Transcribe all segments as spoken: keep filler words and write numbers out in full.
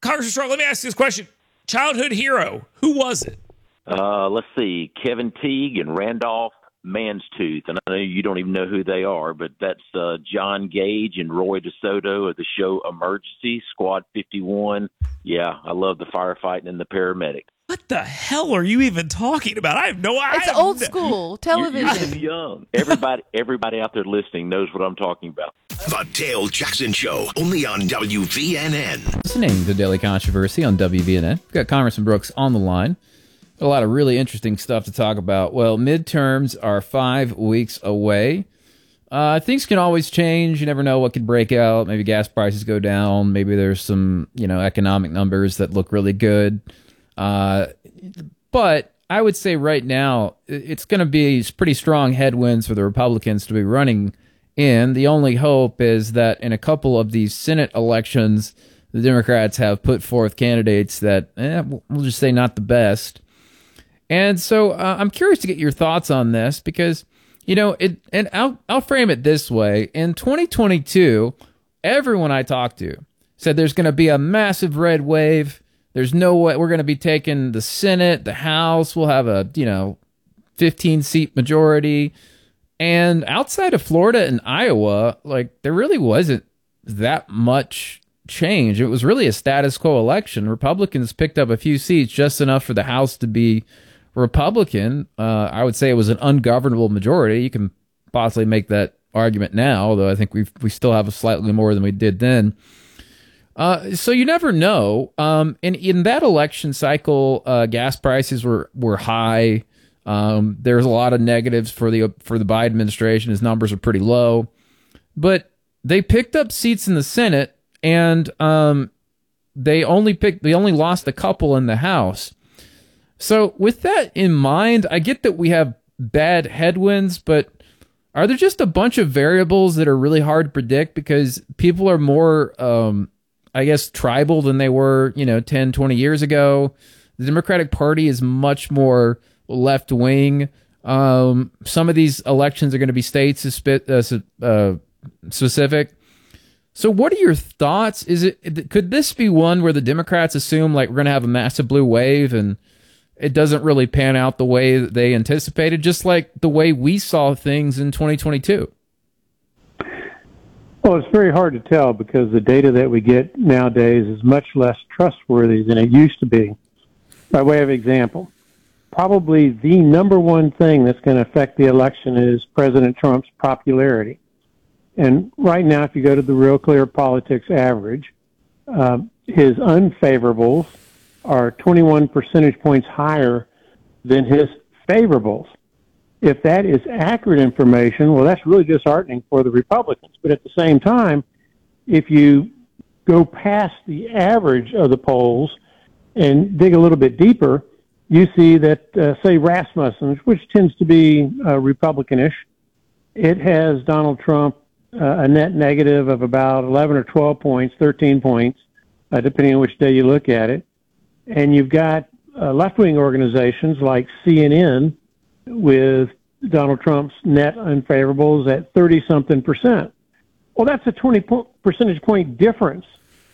Congressman Strong, let me ask you this question. Childhood hero, who was it? Uh, let's see, Kevin Teague and Randolph Manstooth. And I know you don't even know who they are, but that's uh, John Gage and Roy DeSoto of the show Emergency, Squad fifty-one. Yeah, I love the firefighting and the paramedic. What the hell are you even talking about? I have no idea. It's old school television. You're, you're young. Everybody, everybody out there listening knows what I'm talking about. The Dale Jackson Show, only on W V N N. Listening to Daily Controversy on W V N N. We've got Congressman Brooks on the line. A lot of really interesting stuff to talk about. Well, midterms are five weeks away. Uh, things can always change. You never know what could break out. Maybe gas prices go down. Maybe there's some, you know, economic numbers that look really good. Uh, but I would say right now it's going to be pretty strong headwinds for the Republicans to be running in. The only hope is that in a couple of these Senate elections, the Democrats have put forth candidates that, eh, we'll just say not the best. And so uh, I'm curious to get your thoughts on this because, you know, it, and I'll, I'll frame it this way. In twenty twenty-two, everyone I talked to said there's going to be a massive red wave. There's no way we're going to be taking the Senate, the House. We'll have a, you know, fifteen seat majority. And outside of Florida and Iowa, like there really wasn't that much change. It was really a status quo election. Republicans picked up a few seats, just enough for the House to be Republican. Uh, I would say it was an ungovernable majority. You can possibly make that argument now, although I think we we still have slightly more than we did then. Uh, so you never know. Um, and in that election cycle, uh, gas prices were were high. Um, there's a lot of negatives for the for the Biden administration. His numbers are pretty low, but they picked up seats in the Senate, and um, they only picked they only lost a couple in the House. So with that in mind, I get that we have bad headwinds, but are there just a bunch of variables that are really hard to predict because people are more, um, I guess, tribal than they were, you know, ten, twenty years ago? The Democratic Party is much more left wing. Um, some of these elections are going to be state suspe- uh, uh, specific. So what are your thoughts? Is it, could this be one where the Democrats assume like we're going to have a massive blue wave and it doesn't really pan out the way that they anticipated, just like the way we saw things in twenty twenty-two? Well, it's very hard to tell because the data that we get nowadays is much less trustworthy than it used to be. By way of example, probably the number one thing that's going to affect the election is President Trump's popularity. And right now, if you go to the Real Clear Politics average, uh, his unfavorables are twenty-one percentage points higher than his favorables. If that is accurate information, well, that's really disheartening for the Republicans. But at the same time, if you go past the average of the polls and dig a little bit deeper, you see that, uh, say, Rasmussen, which tends to be uh, Republicanish, it has Donald Trump uh, a net negative of about eleven or twelve points, thirteen points, uh, depending on which day you look at it. And you've got uh, left-wing organizations like C N N with Donald Trump's net unfavorables at thirty-something percent. Well, that's a twenty percentage point difference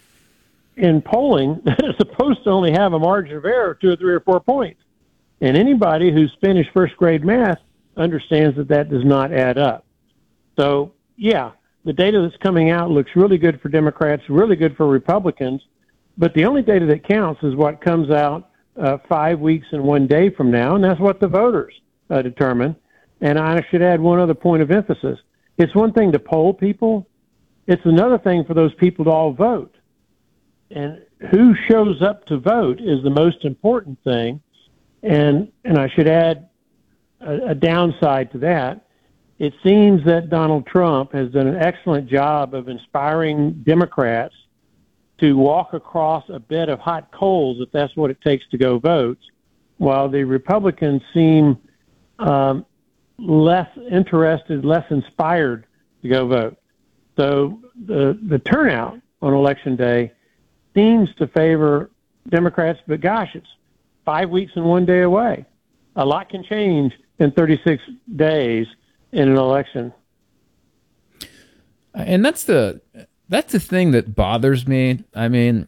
in polling that is supposed to only have a margin of error of two or three or four points. And anybody who's finished first-grade math understands that that does not add up. So, yeah, the data that's coming out looks really good for Democrats, really good for Republicans, but the only data that counts is what comes out uh, five weeks and one day from now, and that's what the voters uh, determine. And I should add one other point of emphasis. It's one thing to poll people. It's another thing for those people to all vote. And who shows up to vote is the most important thing. And and I should add a, a downside to that. It seems that Donald Trump has done an excellent job of inspiring Democrats to walk across a bed of hot coals, if that's what it takes to go vote, while the Republicans seem um, less interested, less inspired to go vote. So the the turnout on Election Day seems to favor Democrats, but gosh, it's five weeks and one day away. A lot can change in thirty-six days in an election. And that's the that's the thing that bothers me. I mean,